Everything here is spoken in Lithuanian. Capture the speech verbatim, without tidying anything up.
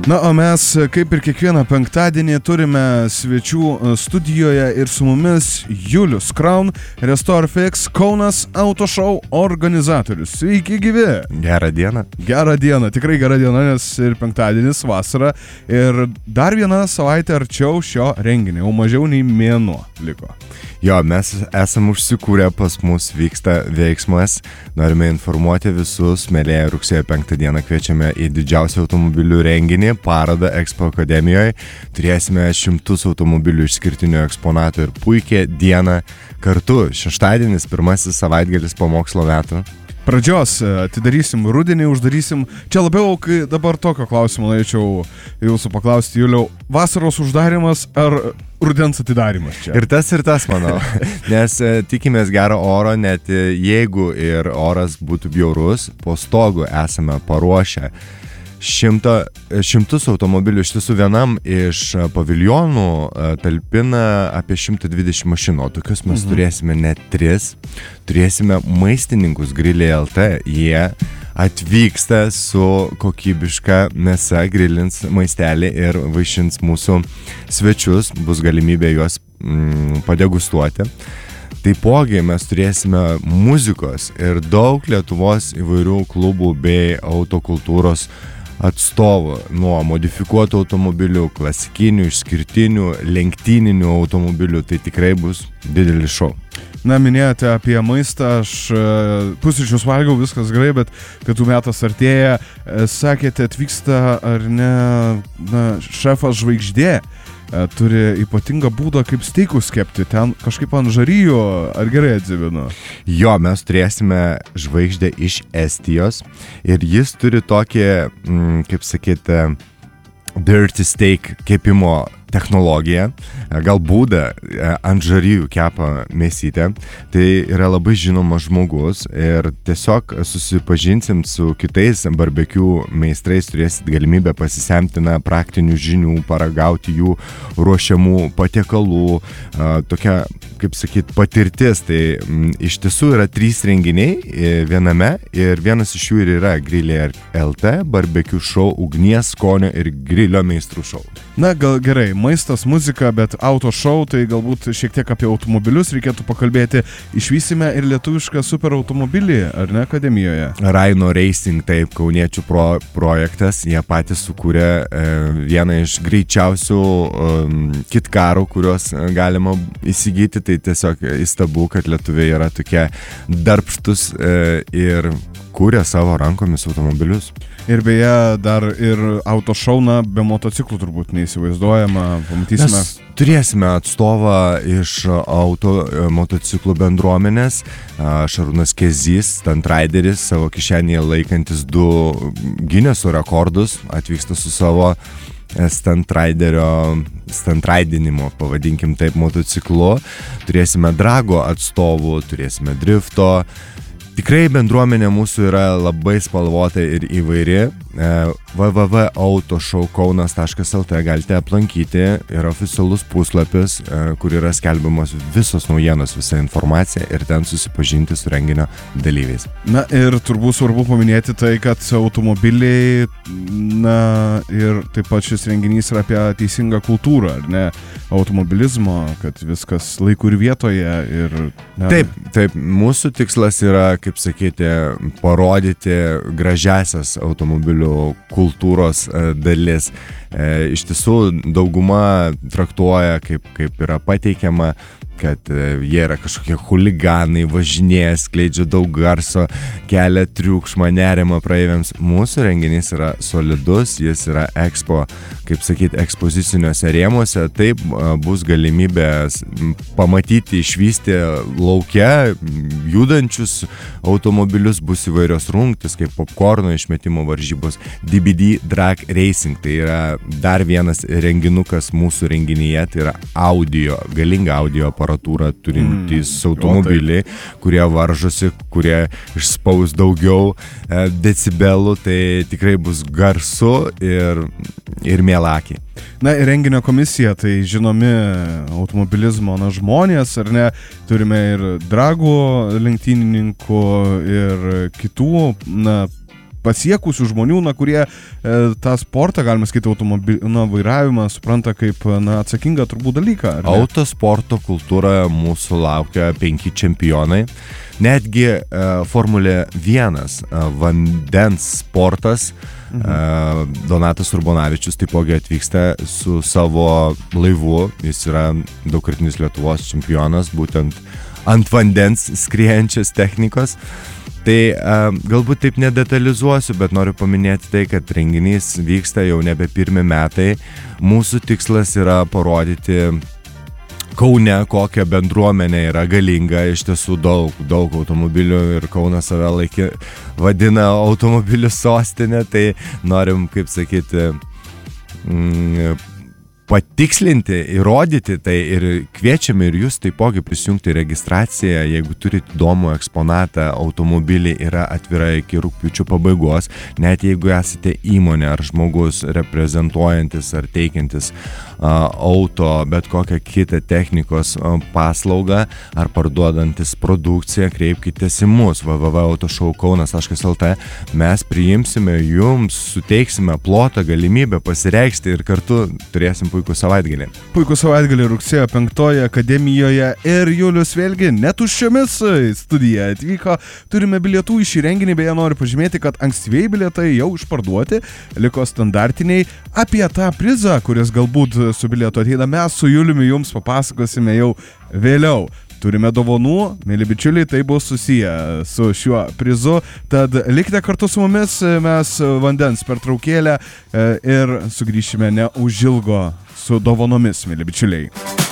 Na, o mes, kaip ir kiekvieną penktadienį, turime svečių studijoje ir su mumis Julius Kraun, RestoreFX Kaunas Auto Show organizatorius. Sveiki gyvi! Gerą dieną. Gerą dieną, tikrai gerą dieną, nes ir penktadienis, vasara ir dar viena savaitė arčiau šio renginio, jau mažiau nei mėnuo liko. Jo, mes esam užsikūrę, pas mus vyksta veiksmas, norime informuoti visus, mielieji, rugsėjo penktą dieną kviečiame į didžiausią automobilių renginį, parodą Expo Akademijoje, turėsime šimtus automobilių išskirtinių eksponatų ir puikią dieną kartu, šeštadienis, pirmasis savaitgalis po mokslo metų. Pradžios atidarysim rudenį, uždarysim. Čia labiau, kai dabar tokio klausimo norėčiau jūsų paklausti, Juliau, vasaros uždarimas ar rudens atidarimas čia? Ir tas, ir tas, manau. Nes e, tikimės gero oro, net jeigu ir oras būtų bjaurus, po stogu esame paruošę Šimto, šimtus automobilių. Iš tiesų vienam iš paviljonų talpina apie šimtą dvidešimt mašinų, o tokius mes mhm. turėsime net tris. Turėsime maistininkus Griliai L T, jie atvyksta su kokybiška mėsa, grilins maistelį ir vaišins mūsų svečius, bus galimybė juos mm, padegustuoti. Taipogi mes turėsime muzikos ir daug Lietuvos įvairių klubų bei autokultūros atstovų, nuo modifikuotų automobilių, klasikinių, išskirtinių, lenktyninių automobilių, tai tikrai bus didelis šou. Na, minėjote apie maistą, aš pusryčius valgiau, viskas gerai, bet kad tų metas artėja, sakėte, atvyksta ar ne, na, šefas žvaigždė, turi ypatingą būdą kaip steikus kepti, ten kažkaip ant žarijų, ar gerai atsimenu? Jo, mes turėsime žvaigždę iš Estijos ir jis turi tokį, mm, kaip sakyti, dirty steak kepimo technologiją, gal būdą ant žarijų kepa mėsytę. Tai yra labai žinomas žmogus ir tiesiog susipažinsim su kitais barbecue meistrais, turėsit galimybę pasisemti na, praktinių žinių, paragauti jų ruošiamų patiekalų, tokia, kaip sakyt, patirtis. Tai m, iš tiesų yra trys renginiai viename ir vienas iš jų ir yra Griliai L T, barbecue show, ugnies, skonio ir grilio meistrų show. Na, gal gerai, maistas, muzika, bet auto show, tai galbūt šiek tiek apie automobilius reikėtų pakalbėti. Išvysime ir lietuvišką super automobilį, ar ne, Akademijoje? Raino Racing, taip, kauniečių pro, projektas, jie patys sukūrė e, vieną iš greičiausių e, kitkarų, kuriuos galima įsigyti, tai tiesiog įstabu, kad lietuviai yra tokie darbštus e, ir kūrė savo rankomis automobilius. Ir beje, dar ir auto show, na, be motociklų turbūt neįsivaizduojama, pamatysime. Mes turėsime atstovą iš auto motociklų bendruomenės, Šarūnas Kezys, Stantraideris, savo kišenėje laikantis du Gineso rekordus, atvyksta su savo Stantraiderio, stantraidinimo, pavadinkim taip, motociklu. Turėsime drago atstovų, turėsime drifto. Tikrai bendruomenė mūsų yra labai spalvota ir įvairi. w w w taškas autoshowkaunas taškas l t galite aplankyti, yra oficialus puslapis, kur yra skelbiamos visos naujienos, visa informacija ir ten susipažinti su renginio dalyviais. Na ir turbūt svarbu paminėti tai, kad automobiliai, na ir taip pat šis renginys yra apie teisingą kultūrą, ar ne, automobilizmo, kad viskas laiku ir vietoje. Ir, na. Taip, taip, mūsų tikslas yra, kaip sakyti, parodyti gražiasias automobilių kultūros dalis. E, iš tiesų, dauguma traktuoja, kaip, kaip yra pateikiama, kad jie yra kažkokie chuliganai, važinėja, skleidžia daug garso, kelia triukšmą, nerimą praeiviams. Mūsų renginys yra solidus, jis yra expo, kaip sakyti, ekspoziciniuose rėmuose. Taip bus galimybės pamatyti, išvysti lauke judančius automobilius, bus įvairios rungtys, kaip popkorno išmetimo varžybos, D B D Drag Racing. Tai yra dar vienas renginukas mūsų renginyje, tai yra audio, galinga audio aparatūrą turintys mm, automobiliai, kurie varžosi, kurie išspaus daugiau e, decibelų, tai tikrai bus garsu ir, ir mėlakį. Na ir renginio komisija, tai žinomi automobilizmo na, žmonės, ar ne, turime ir dragų lenktynininkų ir kitų, na, pasiekusių žmonių, na, kurie e, tą sportą, galima sakyti, automobilį, na, vairavimą supranta kaip, na, atsakingą turbūt dalyką. Autosporto kultūra mūsų laukia penki čempionai. Netgi uh, Formulė vienas, uh, vandens sportas, mhm. uh, Donatas Urbonavičius taipogi atvyksta su savo laivu, jis yra daugkartinis Lietuvos čempionas, būtent ant vandens skriejančios technikos. Tai uh, galbūt taip nedetalizuosiu, bet noriu paminėti tai, kad renginys vyksta jau nebe pirmi metai. Mūsų tikslas yra parodyti Kaune, kokia bendruomenė yra galinga, iš tiesų daug, daug automobilių ir Kaunas save laikė, vadina automobilių sostinė, tai norim, kaip sakyti, mm, patikslinti, įrodyti tai ir kviečiame ir jūs taipogi prisijungti registraciją, jeigu turite įdomų eksponatą, automobilį yra atvira iki rugpjūčio pabaigos, net jeigu esate įmonė ar žmogus reprezentuojantis ar teikiantis uh, auto, bet kokią kitą technikos uh, paslaugą ar parduodantis produkciją, kreipkitės į mus w w w taškas autošoukaunas taškas l t, mes priimsime jums, suteiksime plotą, galimybę pasireikšti ir kartu turėsim puikų savaitgalį. Puikų savaitgalį rugsėjo penktoje akademijoje ir Julius vėlgi netuščiomis į studiją atvyko. Turime bilietų į šį renginį, beje noriu pažymėti, kad ankstyvieji bilietai jau išparduoti, liko standartiniai. Apie tą prizą, kuris galbūt su bilietu ateina, mes su Juliumi jums papasakosime jau vėliau. Turime dovanų, mėly bičiuliai, tai bus susiję su šiuo prizu, tad likite kartu su mumis, mes vandens pertraukėlę ir sugrįšime neužilgo su dovanomis, mėly bičiuliai.